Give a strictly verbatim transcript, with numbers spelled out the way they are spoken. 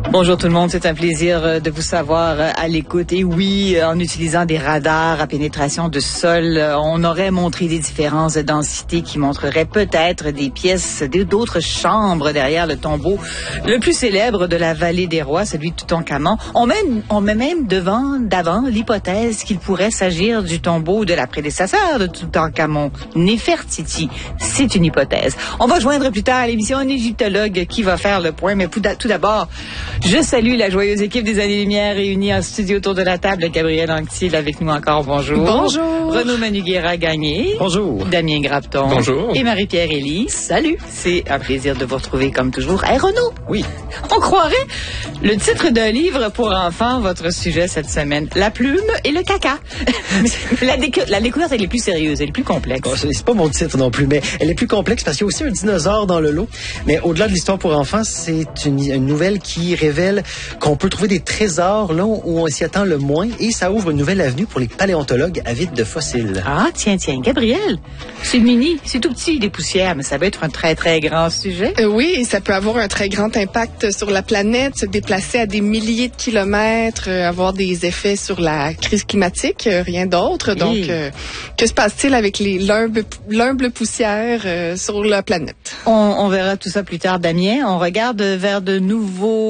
Bonjour tout le monde, c'est un plaisir de vous savoir à l'écoute. Et oui, en utilisant des radars à pénétration de sol, on aurait montré des différences de densité qui montreraient peut-être des pièces d'autres chambres derrière le tombeau le plus célèbre de la vallée des rois, celui de Toutankhamon. On met, on met même devant, d'avant l'hypothèse qu'il pourrait s'agir du tombeau de la prédécesseur de Toutankhamon, Néfertiti. C'est une hypothèse. On va joindre plus tard à l'émission un égyptologue qui va faire le point, mais tout d'abord, je salue la joyeuse équipe des Années-Lumière réunie en studio autour de la table. Gabriel Anctil avec nous encore, bonjour. Bonjour. Renaud Maniguera-Gagné. Bonjour. Damien Grapton. Bonjour. Et Marie-Pierre Élie. Salut. C'est un plaisir de vous retrouver comme toujours. Hey Renaud. Oui. On croirait le titre d'un livre pour enfants, votre sujet cette semaine. La plume et le caca. la, décou la découverte, elle est plus sérieuse, elle est plus complexe. Bon, c'est pas mon titre non plus, mais elle est plus complexe parce qu'il y a aussi un dinosaure dans le lot. Mais au-delà de l'histoire pour enfants, c'est une, une nouvelle qui révèle qu'on peut trouver des trésors là où on s'y attend le moins et ça ouvre une nouvelle avenue pour les paléontologues avides de fossiles. Ah, tiens, tiens, Gabriel, c'est mini, c'est tout petit, des poussières, mais ça va être un très, très grand sujet. Euh, oui, ça peut avoir un très grand impact sur la planète, se déplacer à des milliers de kilomètres, euh, avoir des effets sur la crise climatique, euh, rien d'autre. Donc, euh, que se passe-t-il avec les l'humble poussière euh, sur la planète? On, on verra tout ça plus tard, Damien. On regarde vers de nouveaux